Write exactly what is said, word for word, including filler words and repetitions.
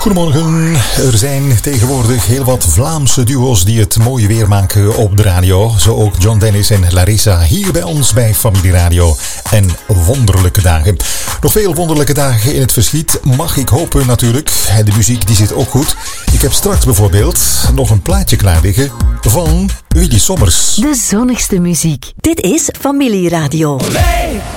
Goedemorgen. Er zijn tegenwoordig heel wat Vlaamse duo's die het mooie weer maken op de radio. Zo ook John Dennis en Larissa hier bij ons bij Familie Radio. En wonderlijke dagen. Nog veel wonderlijke dagen in het verschiet, mag ik hopen natuurlijk. De muziek die zit ook goed. Ik heb straks bijvoorbeeld nog een plaatje klaar liggen van Willy Sommers. De zonnigste muziek. Dit is Familie Radio. Hey!